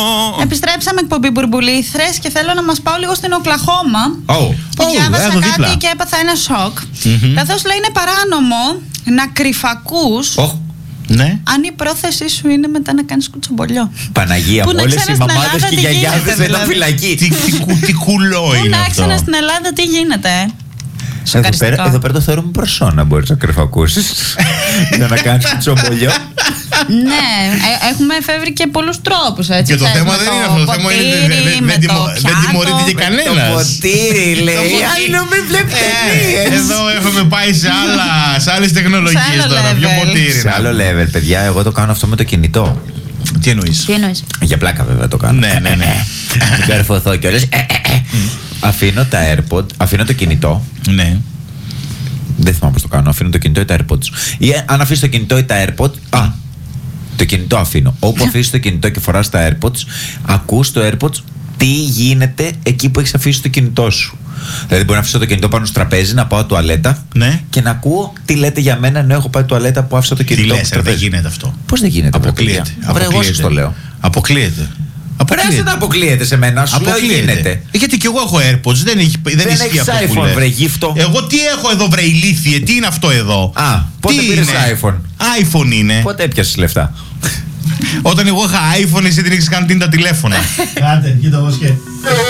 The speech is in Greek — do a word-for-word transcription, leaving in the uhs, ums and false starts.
Επιστρέψαμε εκπομπή Μπουρμπουλήθρες και θέλω να μας πάω λίγο στην Οκλαχώμα. Oh. Που Oh, διάβασα εδώ κάτι δίπλα. και έπαθα ένα σοκ. Mm-hmm. Καθώς λέει είναι παράνομο να κρυφακούς. Oh. Ναι. Αν η πρόθεσή σου είναι μετά να κάνεις κουτσομπολιό. Παναγία μου, όλες οι μαμάδες και οι γιαγιάδες εδώ φυλακή. Τι, τι, κου, τι κουλό Πού είναι να αυτό. έξανα στην Ελλάδα, τι γίνεται. Εδώ πέρα, εδώ πέρα το θεωρούμε προσώνα. Μπορείς να κρυφακούσεις για να κάνεις κουτσομπολιό. Ναι, ε, έχουμε εφεύρει και πολλούς τρόπους, έτσι. Και το ξέρεις, θέμα με δεν είναι αυτό. Το θέμα είναι ποτήρι, δεν- δεν- με δεν το τιμω- δεν πιάτο. τιμωρείται και Το κανένας. ποτήρι λέει. Άλλοι να μην βλέπει Ε, ταινίες. Εδώ έχουμε πάει σε, άλλα, σε άλλες τεχνολογίες Σε άλλο τώρα. Πιο level. ποτήρι. Σε να άλλο πούμε. level, παιδιά, εγώ το κάνω αυτό με το κινητό. Τι εννοείς? Τι εννοείς? Για πλάκα βέβαια το κάνω. Ναι, ναι, ναι. Μην καρφωθώ κιόλας. Αφήνω τα AirPods, αφήνω το κινητό. Ναι. Δεν θυμάμαι πώς το κάνω. Αφήνω το κινητό ή τα AirPods. Ή ε, αν αφήσει το κινητό ή τα AirPods. Α, το κινητό αφήνω. Όπου αφήσει το κινητό και φοράς τα AirPods, ακούς το AirPods τι γίνεται εκεί που έχεις αφήσει το κινητό σου. Δηλαδή, μπορεί να αφήσω το κινητό πάνω στο τραπέζι, να πάω τουαλέτα Ναι. και να ακούω τι λέτε για μένα ενώ έχω πάει τουαλέτα που άφησα το Τι κινητό. λες, στο ρε, δεν τραπέζι. γίνεται αυτό. Πώς δεν γίνεται, Αποκλείεται. Βρε, εγώ σας το λέω. Αποκλείεται. Περάστε να αποκλείεται σε μένα, σου λέω γίνεται. Ε, Γιατί και εγώ έχω AirPods, δεν, έχει, δεν, Δεν ισχύει έχεις αυτό που iPhone, λες. βρε γύφτο. Εγώ τι έχω εδώ, βρε ηλίθιε, τι είναι αυτό εδώ? Α, πότε Τι πήρες είναι? iPhone? iPhone είναι. Πότε έπιασες λεφτά? Όταν εγώ είχα iPhone, εσύ την έχεις κάνει τι είναι τα τηλέφωνα. Κάτε, κοίτα εγώ σκέφτομαι.